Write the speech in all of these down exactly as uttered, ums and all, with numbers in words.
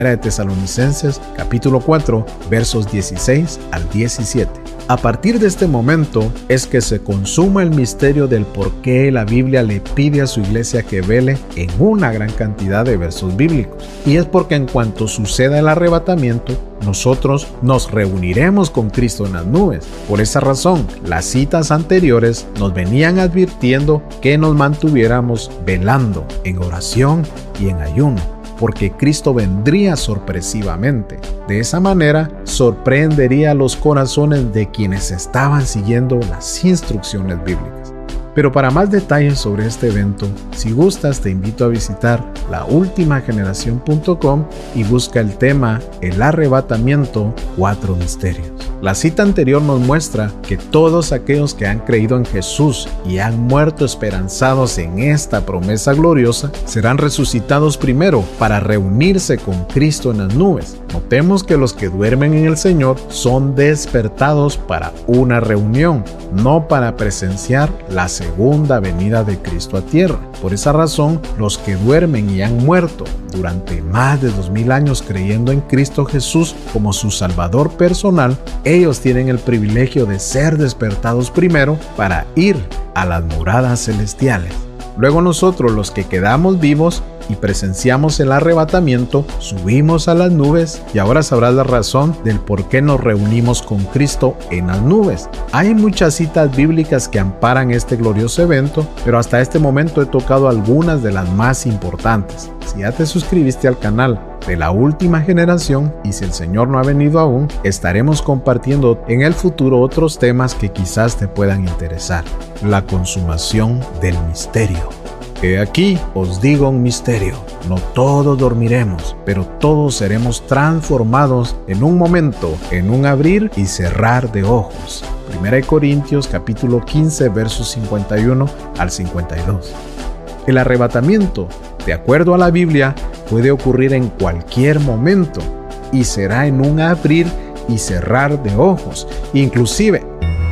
de Tesalonicenses capítulo cuatro, versos dieciséis al diecisiete. A partir de este momento es que se consuma el misterio del por qué la Biblia le pide a su iglesia que vele en una gran cantidad de versos bíblicos. Y es porque en cuanto suceda el arrebatamiento, nosotros nos reuniremos con Cristo en las nubes. Por esa razón, las citas anteriores nos venían advirtiendo que nos mantuviéramos velando en oración y en ayuno, porque Cristo vendría sorpresivamente. De esa manera, sorprendería los corazones de quienes estaban siguiendo las instrucciones bíblicas. Pero para más detalles sobre este evento, si gustas te invito a visitar la ultima generación punto com y busca el tema El arrebatamiento, cuatro misterios. La cita anterior nos muestra que todos aquellos que han creído en Jesús y han muerto esperanzados en esta promesa gloriosa serán resucitados primero para reunirse con Cristo en las nubes. Notemos que los que duermen en el Señor son despertados para una reunión, no para presenciar la segunda venida de Cristo a tierra. Por esa razón, los que duermen y han muerto durante más de dos mil años creyendo en Cristo Jesús como su Salvador personal, ellos tienen el privilegio de ser despertados primero para ir a las moradas celestiales. Luego nosotros, los que quedamos vivos y presenciamos el arrebatamiento, subimos a las nubes y ahora sabrás la razón del por qué nos reunimos con Cristo en las nubes. Hay muchas citas bíblicas que amparan este glorioso evento, pero hasta este momento he tocado algunas de las más importantes. Si ya te suscribiste al canal de la última generación y si el Señor no ha venido aún, estaremos compartiendo en el futuro otros temas que quizás te puedan interesar. La consumación del misterio. He aquí os digo un misterio, no todos dormiremos, pero todos seremos transformados en un momento, en un abrir y cerrar de ojos. Primera de Corintios capítulo quince versos cincuenta y uno al cincuenta y dos. El arrebatamiento, de acuerdo a la Biblia, puede ocurrir en cualquier momento y será en un abrir y cerrar de ojos, inclusive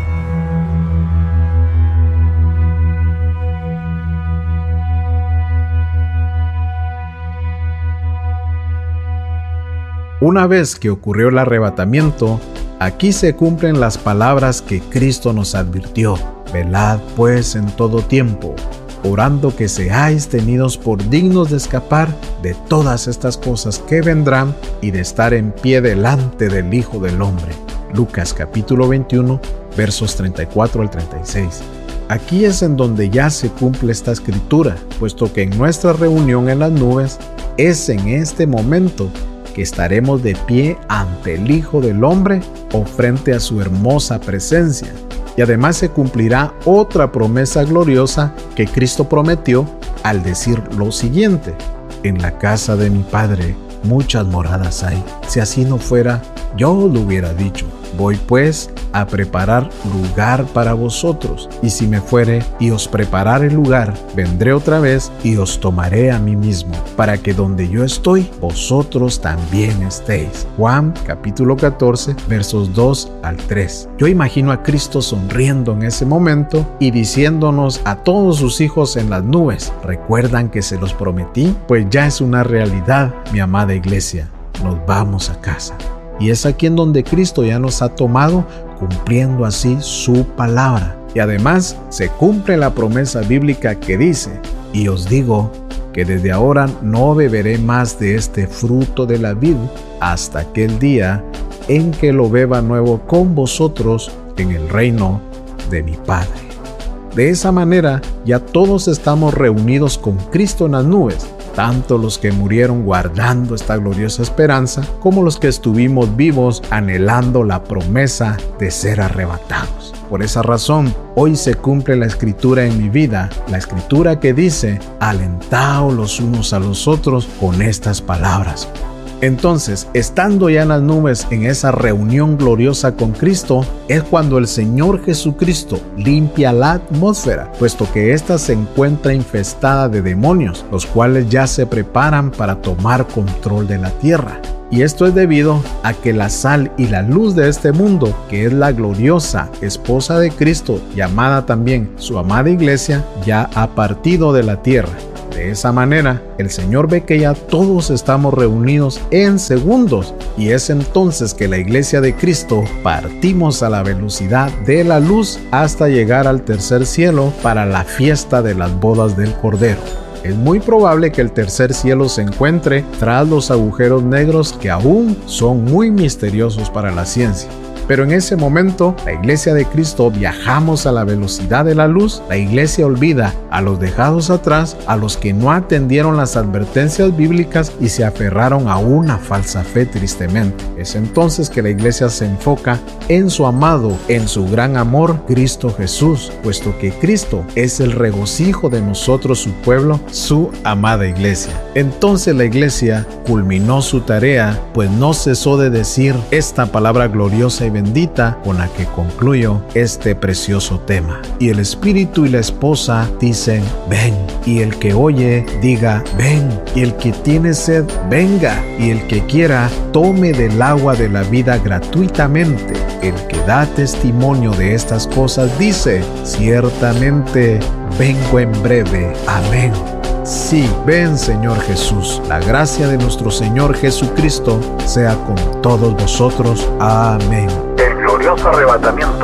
una vez que ocurrió el arrebatamiento, aquí se cumplen las palabras que Cristo nos advirtió. Velad pues en todo tiempo, orando que seáis tenidos por dignos de escapar de todas estas cosas que vendrán y de estar en pie delante del Hijo del Hombre. Lucas capítulo veintiuno, versos treinta y cuatro al treinta y seis. Aquí es en donde ya se cumple esta escritura, puesto que en nuestra reunión en las nubes es en este momento que estaremos de pie ante el Hijo del Hombre o frente a su hermosa presencia. Y además se cumplirá otra promesa gloriosa que Cristo prometió al decir lo siguiente: en la casa de mi Padre muchas moradas hay. Si así no fuera, yo lo hubiera dicho. Voy pues a preparar lugar para vosotros, y si me fuere y os preparare lugar, vendré otra vez y os tomaré a mí mismo, para que donde yo estoy, vosotros también estéis. Juan capítulo catorce, versos dos al tres. Yo imagino a Cristo sonriendo en ese momento y diciéndonos a todos sus hijos en las nubes: ¿recuerdan que se los prometí? Pues ya es una realidad, mi amada iglesia. Nos vamos a casa. Y es aquí en donde Cristo ya nos ha tomado, cumpliendo así su palabra. Y además se cumple la promesa bíblica que dice: y os digo que desde ahora no beberé más de este fruto de la vid hasta aquel día en que lo beba nuevo con vosotros en el reino de mi Padre. De esa manera ya todos estamos reunidos con Cristo en las nubes, tanto los que murieron guardando esta gloriosa esperanza, como los que estuvimos vivos anhelando la promesa de ser arrebatados. Por esa razón, hoy se cumple la escritura en mi vida, la escritura que dice: alentaos los unos a los otros con estas palabras. Entonces, estando ya en las nubes en esa reunión gloriosa con Cristo, es cuando el Señor Jesucristo limpia la atmósfera, puesto que ésta se encuentra infestada de demonios, los cuales ya se preparan para tomar control de la tierra. Y esto es debido a que la sal y la luz de este mundo, que es la gloriosa esposa de Cristo, llamada también su amada iglesia, ya ha partido de la tierra. De esa manera, el Señor ve que ya todos estamos reunidos en segundos y es entonces que la iglesia de Cristo partimos a la velocidad de la luz hasta llegar al tercer cielo para la fiesta de las bodas del Cordero. Es muy probable que el tercer cielo se encuentre tras los agujeros negros que aún son muy misteriosos para la ciencia. Pero en ese momento, la iglesia de Cristo viajamos a la velocidad de la luz. La iglesia olvida a los dejados atrás, a los que no atendieron las advertencias bíblicas y se aferraron a una falsa fe tristemente. Es entonces que la iglesia se enfoca en su amado, en su gran amor, Cristo Jesús, puesto que Cristo es el regocijo de nosotros, su pueblo, su amada iglesia. Entonces la iglesia culminó su tarea, pues no cesó de decir esta palabra gloriosa y bendita con la que concluyo este precioso tema. Y el Espíritu y la esposa dicen, ven. Y el que oye, diga, ven. Y el que tiene sed, venga. Y el que quiera, tome del agua de la vida gratuitamente. El que da testimonio de estas cosas dice, ciertamente vengo en breve. Amén. Sí, ven Señor Jesús. La gracia de nuestro Señor Jesucristo sea con todos vosotros. Amén. El glorioso arrebatamiento.